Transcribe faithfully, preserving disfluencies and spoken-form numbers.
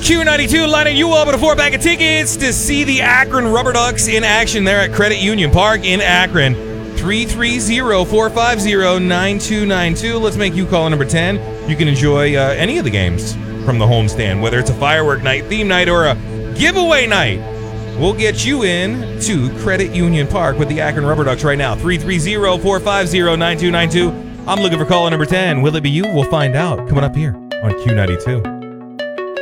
Q ninety-two lining you up with a four-pack of tickets to see the Akron Rubber Ducks in action there at Credit Union Park in Akron. three three zero, four five zero, nine two nine two. Let's make you caller number ten. You can enjoy uh, any of the games from the homestand, whether it's a firework night, theme night, or a giveaway night. We'll get you in to Credit Union Park with the Akron Rubber Ducks right now. three three zero, four five zero, nine two nine two. I'm looking for caller number ten. Will it be you? We'll find out coming up here on Q ninety-two.